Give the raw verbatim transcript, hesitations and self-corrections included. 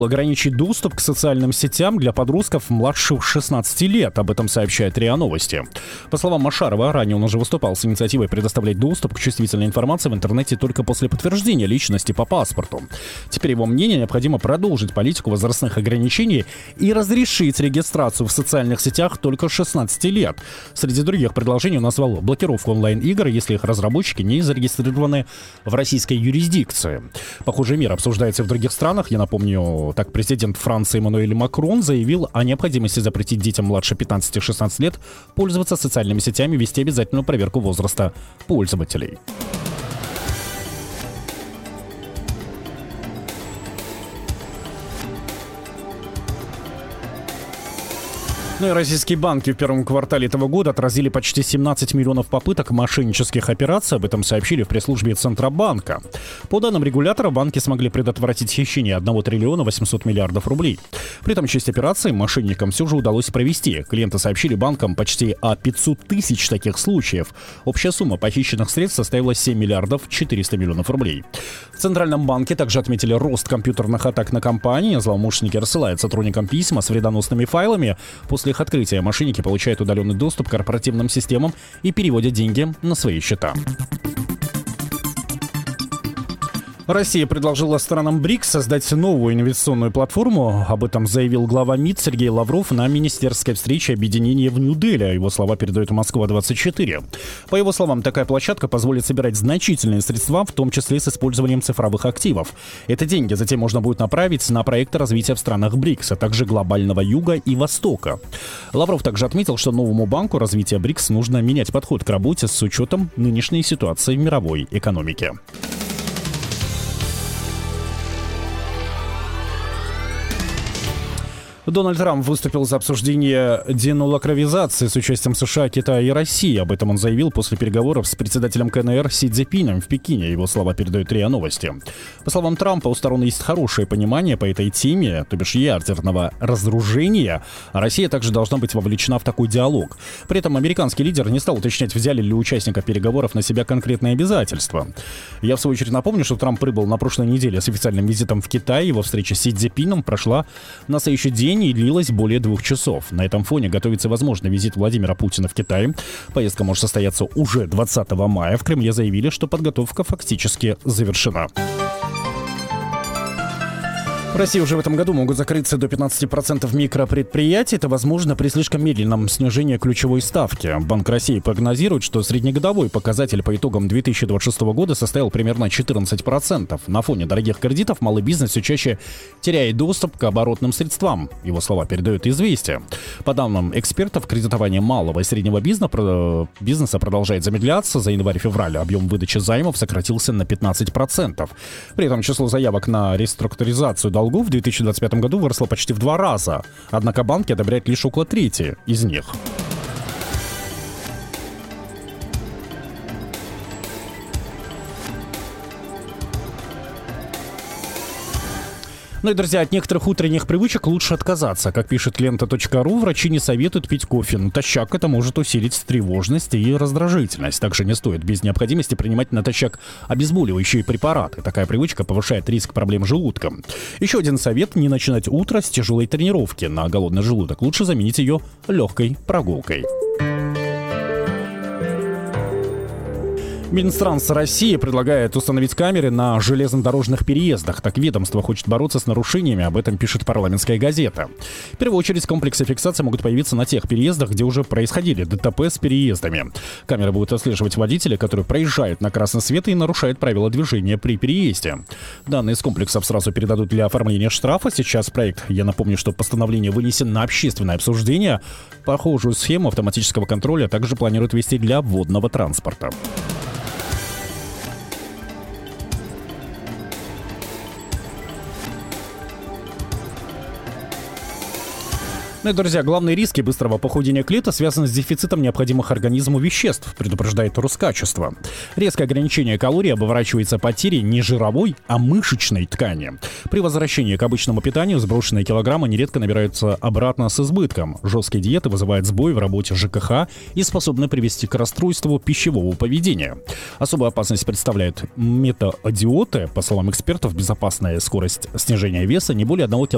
Ограничить доступ к социальным сетям для подростков младше шестнадцати лет. Об этом сообщает РИА Новости. По словам Машарова, ранее он уже выступал с инициативой предоставлять доступ к чувствительной информации в интернете только после подтверждения личности по паспорту. Теперь, его мнение, необходимо продолжить политику возрастных ограничений и разрешить регистрацию в социальных сетях только с шестнадцати лет. Среди других предложений он назвал блокировку онлайн-игр, если их разработчики не зарегистрированы в российской юрисдикции. Похожая мера обсуждается в других странах. Я напомню, так, президент Франции Эммануэль Макрон заявил о необходимости запретить детям младше пятнадцати-шестнадцати лет пользоваться социальными сетями и вести обязательную проверку возраста пользователей. Ну и российские банки в первом квартале этого года отразили почти семнадцать миллионов попыток мошеннических операций. Об этом сообщили в пресс-службе Центробанка. По данным регулятора, банки смогли предотвратить хищение одного триллиона восемьсот миллиардов рублей. При этом часть операций мошенникам все же удалось провести. Клиенты сообщили банкам почти о пятьсот тысяч таких случаев. Общая сумма похищенных средств составила семь миллиардов четыреста миллионов рублей. В Центральном банке также отметили рост компьютерных атак на компании. Злоумышленники рассылают сотрудникам письма с вредоносными файлами. После их открытия мошенники получают удаленный доступ к корпоративным системам и переводят деньги на свои счета. Россия предложила странам БРИКС создать новую инвестиционную платформу. Об этом заявил глава МИД Сергей Лавров на министерской встрече объединения в Нью-Дели. Его слова передает Москва двадцать четыре. По его словам, такая площадка позволит собирать значительные средства, в том числе с использованием цифровых активов. Эти деньги затем можно будет направить на проекты развития в странах БРИКС, а также глобального Юга и Востока. Лавров также отметил, что новому банку развития БРИКС нужно менять подход к работе с учетом нынешней ситуации в мировой экономике. Дональд Трамп выступил за обсуждение денуклеаризации с участием США, Китая и России. Об этом он заявил после переговоров с председателем КНР Си Цзиньпином в Пекине. Его слова передают РИА Новости. По словам Трампа, у сторон есть хорошее понимание по этой теме, то бишь ядерного разоружения. А Россия также должна быть вовлечена в такой диалог. При этом американский лидер не стал уточнять, взяли ли участника переговоров на себя конкретные обязательства. Я, в свою очередь, напомню, что Трамп прибыл на прошлой неделе с официальным визитом в Китай. Его встреча с Си Цзиньпином прошла на следующий день и длилась более двух часов. На этом фоне готовится возможный визит Владимира Путина в Китай. Поездка может состояться уже двадцатого мая. В Кремле заявили, что подготовка фактически завершена. В России уже в этом году могут закрыться до пятнадцати процентов микропредприятий. Это возможно при слишком медленном снижении ключевой ставки. Банк России прогнозирует, что среднегодовой показатель по итогам две тысячи двадцать шестого года составил примерно четырнадцать процентов. На фоне дорогих кредитов малый бизнес все чаще теряет доступ к оборотным средствам. Его слова передают «Известия». По данным экспертов, кредитование малого и среднего бизнеса продолжает замедляться. За январь-февраль объем выдачи займов сократился на пятнадцать процентов. При этом число заявок на реструктуризацию долгов в две тысячи двадцать пятом году выросло почти в два раза. Однако банки одобряют лишь около трети из них. Ну и, друзья, от некоторых утренних привычек лучше отказаться. Как пишет лента точка ру, врачи не советуют пить кофе. Натощак это может усилить тревожность и раздражительность. Также не стоит без необходимости принимать натощак обезболивающие препараты. Такая привычка повышает риск проблем с желудком. Еще один совет – не начинать утро с тяжелой тренировки. На голодный желудок лучше заменить ее легкой прогулкой. Минтранс России предлагает установить камеры на железнодорожных переездах. Так ведомство хочет бороться с нарушениями, об этом пишет «Парламентская газета». В первую очередь комплексы фиксации могут появиться на тех переездах, где уже происходили ДТП с переездами. Камеры будут отслеживать водителя, который проезжает на красный свет и нарушает правила движения при переезде. Данные из комплексов сразу передадут для оформления штрафа. Сейчас проект, я напомню, что постановление вынесен на общественное обсуждение. Похожую схему автоматического контроля также планируют ввести для водного транспорта. Ну и, друзья, главные риски быстрого похудения клеток связаны с дефицитом необходимых организму веществ, предупреждает Роскачество. Резкое ограничение калорий оборачивается потерей не жировой, а мышечной ткани. При возвращении к обычному питанию сброшенные килограммы нередко набираются обратно с избытком. Жесткие диеты вызывают сбой в работе ЖКХ и способны привести к расстройству пищевого поведения. Особую опасность представляют метаодиоты. По словам экспертов, безопасная скорость снижения веса не более одного килограмма